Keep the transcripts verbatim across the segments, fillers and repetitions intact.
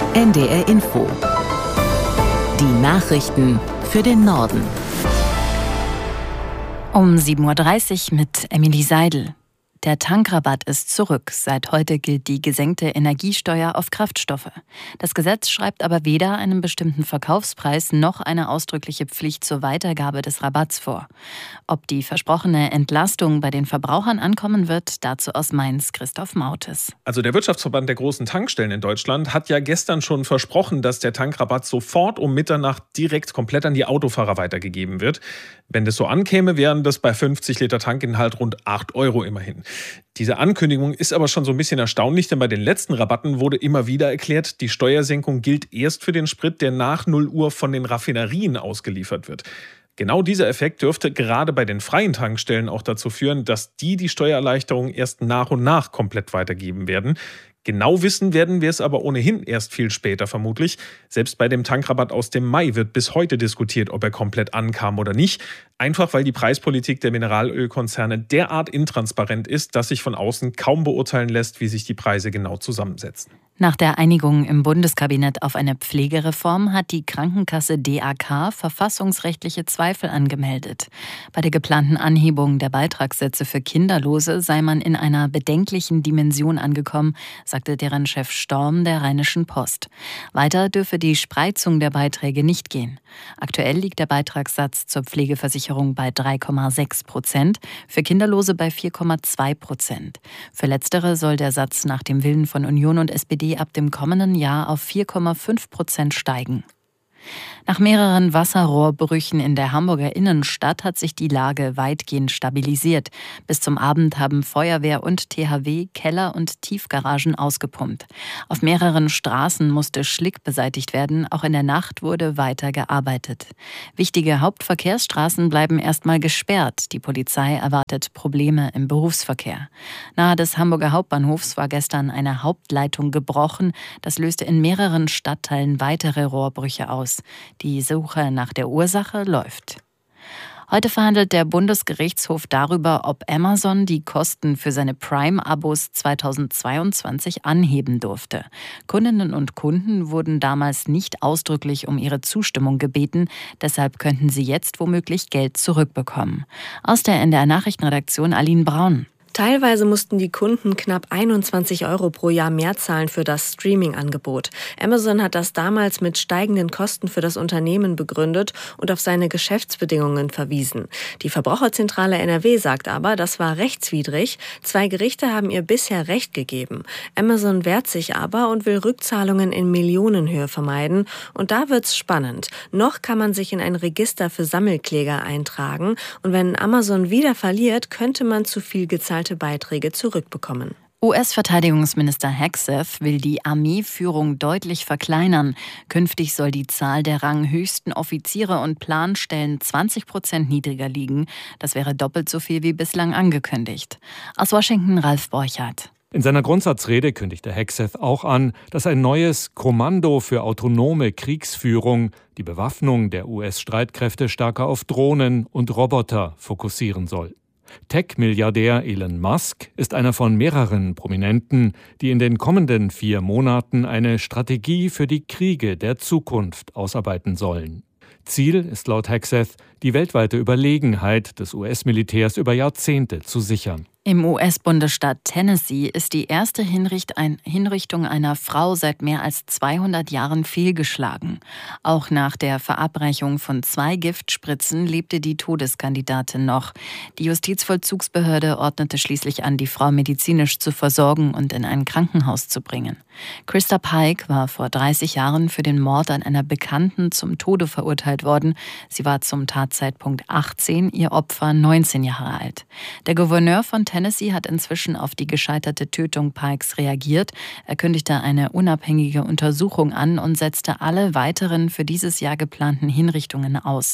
N D R Info. Die Nachrichten für den Norden. Um sieben Uhr dreißig mit Emily Seidel. Der Tankrabatt ist zurück. Seit heute gilt die gesenkte Energiesteuer auf Kraftstoffe. Das Gesetz schreibt aber weder einen bestimmten Verkaufspreis noch eine ausdrückliche Pflicht zur Weitergabe des Rabatts vor. Ob die versprochene Entlastung bei den Verbrauchern ankommen wird, dazu aus Mainz Christoph Mautes. Also der Wirtschaftsverband der großen Tankstellen in Deutschland hat ja gestern schon versprochen, dass der Tankrabatt sofort um Mitternacht direkt komplett an die Autofahrer weitergegeben wird. Wenn das so ankäme, wären das bei fünfzig Liter Tankinhalt rund acht Euro immerhin. Diese Ankündigung ist aber schon so ein bisschen erstaunlich, denn bei den letzten Rabatten wurde immer wieder erklärt, die Steuersenkung gilt erst für den Sprit, der nach null Uhr von den Raffinerien ausgeliefert wird. Genau dieser Effekt dürfte gerade bei den freien Tankstellen auch dazu führen, dass die die Steuererleichterung erst nach und nach komplett weitergeben werden. Genau wissen werden wir es aber ohnehin erst viel später vermutlich. Selbst bei dem Tankrabatt aus dem Mai wird bis heute diskutiert, ob er komplett ankam oder nicht. Einfach weil die Preispolitik der Mineralölkonzerne derart intransparent ist, dass sich von außen kaum beurteilen lässt, wie sich die Preise genau zusammensetzen. Nach der Einigung im Bundeskabinett auf eine Pflegereform hat die Krankenkasse D A K verfassungsrechtliche Zweifel angemeldet. Bei der geplanten Anhebung der Beitragssätze für Kinderlose sei man in einer bedenklichen Dimension angekommen, sagte deren Chef Storm der Rheinischen Post. Weiter dürfe die Spreizung der Beiträge nicht gehen. Aktuell liegt der Beitragssatz zur Pflegeversicherung bei drei Komma sechs Prozent, für Kinderlose bei vier Komma zwei Prozent. Für Letztere soll der Satz nach dem Willen von Union und S P D ab dem kommenden Jahr auf vier Komma fünf Prozent steigen. Nach mehreren Wasserrohrbrüchen in der Hamburger Innenstadt hat sich die Lage weitgehend stabilisiert. Bis zum Abend haben Feuerwehr und T H W Keller- und Tiefgaragen ausgepumpt. Auf mehreren Straßen musste Schlick beseitigt werden. Auch in der Nacht wurde weiter gearbeitet. Wichtige Hauptverkehrsstraßen bleiben erstmal gesperrt. Die Polizei erwartet Probleme im Berufsverkehr. Nahe des Hamburger Hauptbahnhofs war gestern eine Hauptleitung gebrochen. Das löste in mehreren Stadtteilen weitere Rohrbrüche aus. Die Suche nach der Ursache läuft. Heute verhandelt der Bundesgerichtshof darüber, ob Amazon die Kosten für seine Prime-Abos zweitausendzweiundzwanzig anheben durfte. Kundinnen und Kunden wurden damals nicht ausdrücklich um ihre Zustimmung gebeten, deshalb könnten sie jetzt womöglich Geld zurückbekommen. Aus der N D R-Nachrichtenredaktion Aline Braun. Teilweise mussten die Kunden knapp einundzwanzig Euro pro Jahr mehr zahlen für das Streaming-Angebot. Amazon hat das damals mit steigenden Kosten für das Unternehmen begründet und auf seine Geschäftsbedingungen verwiesen. Die Verbraucherzentrale N R W sagt aber, das war rechtswidrig. Zwei Gerichte haben ihr bisher Recht gegeben. Amazon wehrt sich aber und will Rückzahlungen in Millionenhöhe vermeiden. Und da wird's spannend. Noch kann man sich in ein Register für Sammelkläger eintragen. Und wenn Amazon wieder verliert, könnte man zu viel gezahlte Beiträge zurückbekommen. U S-Verteidigungsminister Hegseth will die Armeeführung deutlich verkleinern. Künftig soll die Zahl der ranghöchsten Offiziere und Planstellen zwanzig Prozent niedriger liegen. Das wäre doppelt so viel wie bislang angekündigt. Aus Washington Ralf Borchardt. In seiner Grundsatzrede kündigte Hegseth auch an, dass ein neues Kommando für autonome Kriegsführung die Bewaffnung der U S-Streitkräfte stärker auf Drohnen und Roboter fokussieren soll. Tech-Milliardär Elon Musk ist einer von mehreren Prominenten, die in den kommenden vier Monaten eine Strategie für die Kriege der Zukunft ausarbeiten sollen. Ziel ist laut Hegseth, die weltweite Überlegenheit des U S-Militärs über Jahrzehnte zu sichern. Im U S-Bundesstaat Tennessee ist die erste Hinricht ein Hinrichtung einer Frau seit mehr als zweihundert Jahren fehlgeschlagen. Auch nach der Verabreichung von zwei Giftspritzen lebte die Todeskandidatin noch. Die Justizvollzugsbehörde ordnete schließlich an, die Frau medizinisch zu versorgen und in ein Krankenhaus zu bringen. Krista Pike war vor dreißig Jahren für den Mord an einer Bekannten zum Tode verurteilt worden. Sie war zum Tatzeitpunkt achtzehn, ihr Opfer neunzehn Jahre alt. Der Gouverneur von Tennessee hat inzwischen auf die gescheiterte Tötung Pikes reagiert. Er kündigte eine unabhängige Untersuchung an und setzte alle weiteren für dieses Jahr geplanten Hinrichtungen aus.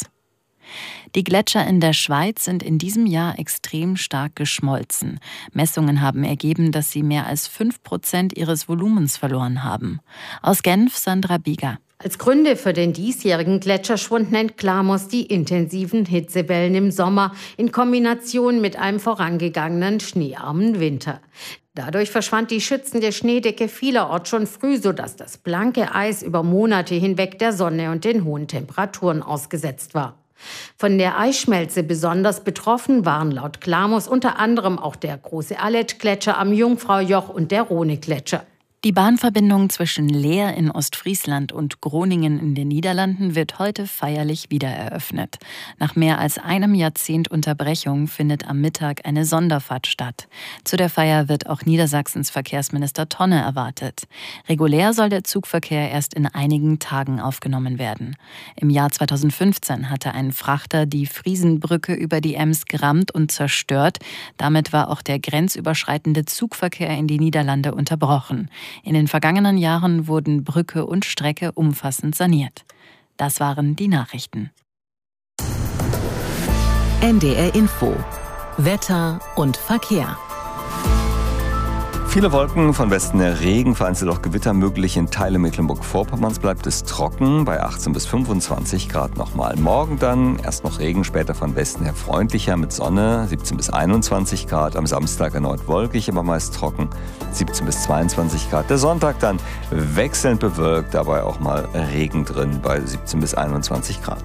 Die Gletscher in der Schweiz sind in diesem Jahr extrem stark geschmolzen. Messungen haben ergeben, dass sie mehr als fünf Prozent ihres Volumens verloren haben. Aus Genf Sandra Bieger. Als Gründe für den diesjährigen Gletscherschwund nennt Klamos die intensiven Hitzewellen im Sommer in Kombination mit einem vorangegangenen schneearmen Winter. Dadurch verschwand die schützende Schneedecke vielerorts schon früh, sodass das blanke Eis über Monate hinweg der Sonne und den hohen Temperaturen ausgesetzt war. Von der Eisschmelze besonders betroffen waren laut Klamos unter anderem auch der große Aletsch-Gletscher am Jungfraujoch und der Rhone-Gletscher. Die Bahnverbindung zwischen Leer in Ostfriesland und Groningen in den Niederlanden wird heute feierlich wieder eröffnet. Nach mehr als einem Jahrzehnt Unterbrechung findet am Mittag eine Sonderfahrt statt. Zu der Feier wird auch Niedersachsens Verkehrsminister Tonne erwartet. Regulär soll der Zugverkehr erst in einigen Tagen aufgenommen werden. Im Jahr zweitausendfünfzehn hatte ein Frachter die Friesenbrücke über die Ems gerammt und zerstört. Damit war auch der grenzüberschreitende Zugverkehr in die Niederlande unterbrochen. In den vergangenen Jahren wurden Brücke und Strecke umfassend saniert. Das waren die Nachrichten. N D R Info. Wetter und Verkehr. Viele Wolken, von Westen her Regen, vereinzelt auch Gewitter möglich. In Teilen Mecklenburg-Vorpommerns bleibt es trocken, bei achtzehn bis fünfundzwanzig Grad nochmal. Morgen dann erst noch Regen, später von Westen her freundlicher mit Sonne, siebzehn bis einundzwanzig Grad. Am Samstag erneut wolkig, aber meist trocken, siebzehn bis zweiundzwanzig Grad. Der Sonntag dann wechselnd bewölkt, dabei auch mal Regen drin bei siebzehn bis einundzwanzig Grad.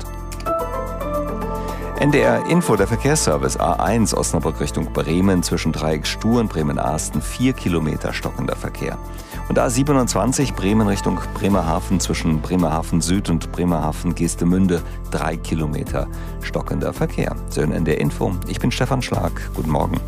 N D R Info, der Verkehrsservice A eins Osnabrück Richtung Bremen zwischen Dreieck Stur und Bremen-Arsten, vier Kilometer stockender Verkehr. Und A siebenundzwanzig Bremen Richtung Bremerhaven zwischen Bremerhaven Süd und Bremerhaven Geestemünde, drei Kilometer stockender Verkehr. So in N D R Info, ich bin Stefan Schlag, guten Morgen.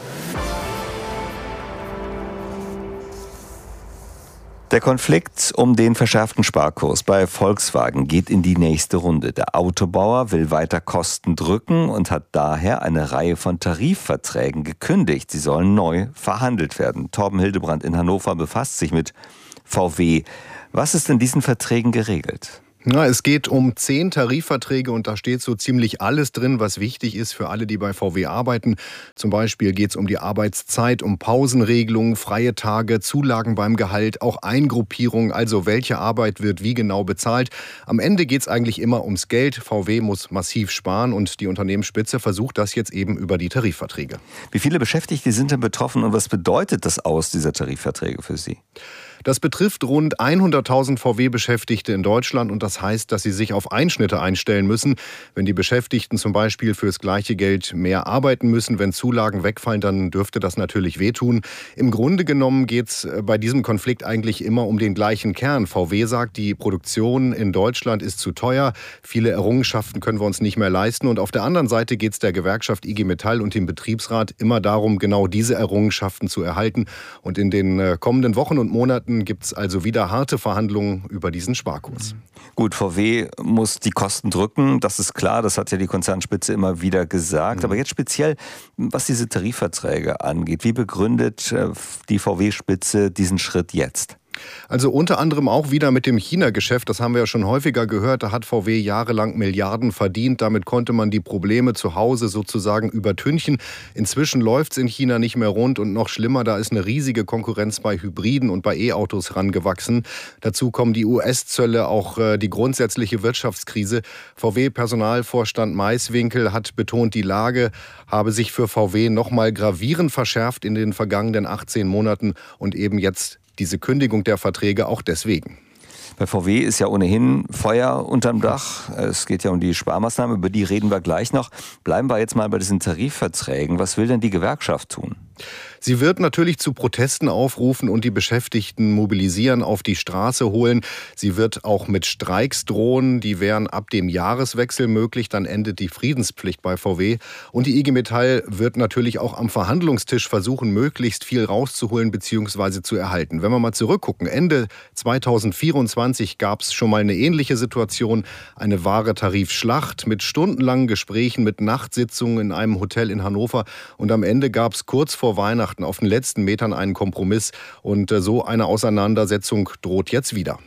Der Konflikt um den verschärften Sparkurs bei Volkswagen geht in die nächste Runde. Der Autobauer will weiter Kosten drücken und hat daher eine Reihe von Tarifverträgen gekündigt. Sie sollen neu verhandelt werden. Torben Hildebrand in Hannover befasst sich mit V W. Was ist in diesen Verträgen geregelt? Na, es geht um zehn Tarifverträge und da steht so ziemlich alles drin, was wichtig ist für alle, die bei V W arbeiten. Zum Beispiel geht es um die Arbeitszeit, um Pausenregelungen, freie Tage, Zulagen beim Gehalt, auch Eingruppierung, also welche Arbeit wird wie genau bezahlt. Am Ende geht es eigentlich immer ums Geld. V W muss massiv sparen und die Unternehmensspitze versucht das jetzt eben über die Tarifverträge. Wie viele Beschäftigte sind denn betroffen und was bedeutet das Aus dieser Tarifverträge für Sie? Das betrifft rund hunderttausend V W-Beschäftigte in Deutschland und das heißt, dass sie sich auf Einschnitte einstellen müssen. Wenn die Beschäftigten zum Beispiel fürs gleiche Geld mehr arbeiten müssen, wenn Zulagen wegfallen, dann dürfte das natürlich wehtun. Im Grunde genommen geht es bei diesem Konflikt eigentlich immer um den gleichen Kern. V W sagt, die Produktion in Deutschland ist zu teuer, viele Errungenschaften können wir uns nicht mehr leisten. Und auf der anderen Seite geht es der Gewerkschaft I G Metall und dem Betriebsrat immer darum, genau diese Errungenschaften zu erhalten. Und in den kommenden Wochen und Monaten gibt es also wieder harte Verhandlungen über diesen Sparkurs. Gut, V W muss die Kosten drücken, das ist klar, das hat ja die Konzernspitze immer wieder gesagt. Mhm. Aber jetzt speziell, was diese Tarifverträge angeht, wie begründet die V W-Spitze diesen Schritt jetzt? Also unter anderem auch wieder mit dem China-Geschäft, das haben wir ja schon häufiger gehört, da hat V W jahrelang Milliarden verdient, damit konnte man die Probleme zu Hause sozusagen übertünchen. Inzwischen läuft es in China nicht mehr rund und noch schlimmer, da ist eine riesige Konkurrenz bei Hybriden und bei E-Autos rangewachsen. Dazu kommen die U S-Zölle, auch äh, die grundsätzliche Wirtschaftskrise. V W-Personalvorstand Maiswinkel hat betont, die Lage habe sich für V W nochmal gravierend verschärft in den vergangenen achtzehn Monaten und eben jetzt diese Kündigung der Verträge auch deswegen. Bei V W ist ja ohnehin Feuer unterm Dach. Es geht ja um die Sparmaßnahmen, über die reden wir gleich noch. Bleiben wir jetzt mal bei diesen Tarifverträgen. Was will denn die Gewerkschaft tun? Sie wird natürlich zu Protesten aufrufen und die Beschäftigten mobilisieren, auf die Straße holen. Sie wird auch mit Streiks drohen. Die wären ab dem Jahreswechsel möglich. Dann endet die Friedenspflicht bei V W. Und die I G Metall wird natürlich auch am Verhandlungstisch versuchen, möglichst viel rauszuholen bzw. zu erhalten. Wenn wir mal zurückgucken, Ende zweitausendvierundzwanzig gab es schon mal eine ähnliche Situation. Eine wahre Tarifschlacht mit stundenlangen Gesprächen, mit Nachtsitzungen in einem Hotel in Hannover. Und am Ende gab es kurz vor Weihnachten auf den letzten Metern einen Kompromiss und so eine Auseinandersetzung droht jetzt wieder.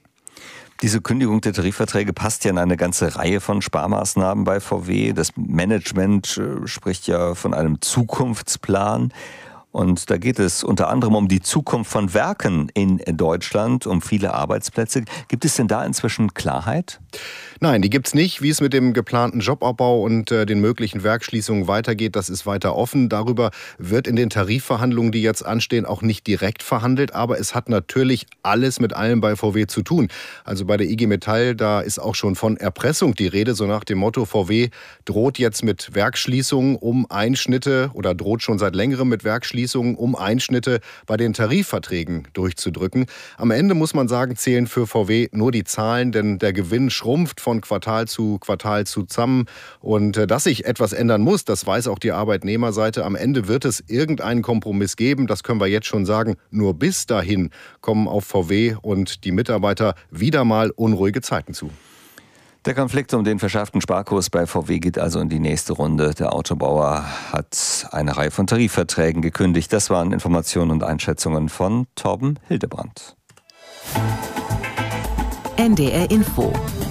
Diese Kündigung der Tarifverträge passt ja in eine ganze Reihe von Sparmaßnahmen bei V W. Das Management spricht ja von einem Zukunftsplan. Und da geht es unter anderem um die Zukunft von Werken in Deutschland, um viele Arbeitsplätze. Gibt es denn da inzwischen Klarheit? Nein, die gibt's nicht. Wie es mit dem geplanten Jobabbau und äh, den möglichen Werksschließungen weitergeht, das ist weiter offen. Darüber wird in den Tarifverhandlungen, die jetzt anstehen, auch nicht direkt verhandelt. Aber es hat natürlich alles mit allem bei V W zu tun. Also bei der I G Metall, da ist auch schon von Erpressung die Rede, so nach dem Motto, V W droht jetzt mit Werksschließungen, um Einschnitte oder droht schon seit längerem mit Werksschließungen, um Einschnitte bei den Tarifverträgen durchzudrücken. Am Ende muss man sagen, zählen für V W nur die Zahlen, denn der Gewinn schrumpft von Quartal zu Quartal zusammen. Und äh, dass sich etwas ändern muss, das weiß auch die Arbeitnehmerseite. Am Ende wird es irgendeinen Kompromiss geben, das können wir jetzt schon sagen. Nur bis dahin kommen auf V W und die Mitarbeiter wieder mal unruhige Zeiten zu. Der Konflikt um den verschärften Sparkurs bei V W geht also in die nächste Runde. Der Autobauer hat eine Reihe von Tarifverträgen gekündigt. Das waren Informationen und Einschätzungen von Torben Hildebrandt. N D R Info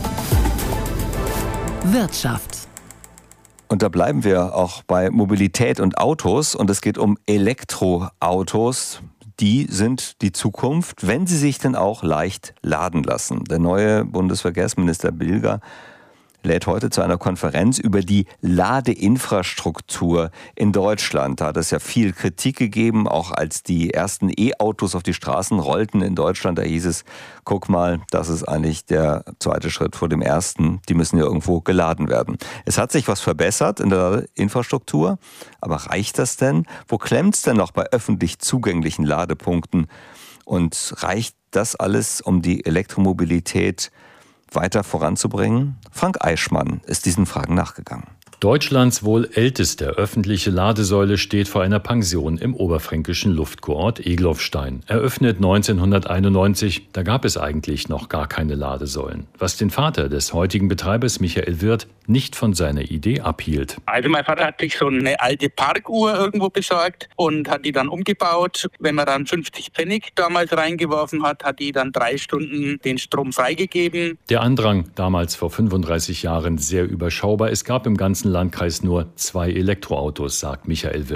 Wirtschaft. Und da bleiben wir auch bei Mobilität und Autos. Und es geht um Elektroautos. Die sind die Zukunft, wenn sie sich denn auch leicht laden lassen. Der neue Bundesverkehrsminister Bilger lädt heute zu einer Konferenz über die Ladeinfrastruktur in Deutschland. Da hat es ja viel Kritik gegeben, auch als die ersten E-Autos auf die Straßen rollten in Deutschland. Da hieß es, guck mal, das ist eigentlich der zweite Schritt vor dem ersten. Die müssen ja irgendwo geladen werden. Es hat sich was verbessert in der Infrastruktur, aber reicht das denn? Wo klemmt es denn noch bei öffentlich zugänglichen Ladepunkten? Und reicht das alles, um die Elektromobilität weiter voranzubringen? Frank Eichmann ist diesen Fragen nachgegangen. Deutschlands wohl älteste öffentliche Ladesäule steht vor einer Pension im oberfränkischen Luftkurort Egloffstein. Eröffnet neunzehnhunderteinundneunzig, da gab es eigentlich noch gar keine Ladesäulen. Was den Vater des heutigen Betreibers Michael Wirth nicht von seiner Idee abhielt. Also mein Vater hat sich so eine alte Parkuhr irgendwo besorgt und hat die dann umgebaut. Wenn man dann fünfzig Pfennig damals reingeworfen hat, hat die dann drei Stunden den Strom freigegeben. Der Andrang, damals vor fünfunddreißig Jahren, sehr überschaubar. Es gab im ganzen Landkreis nur zwei Elektroautos, sagt Michael Wirth.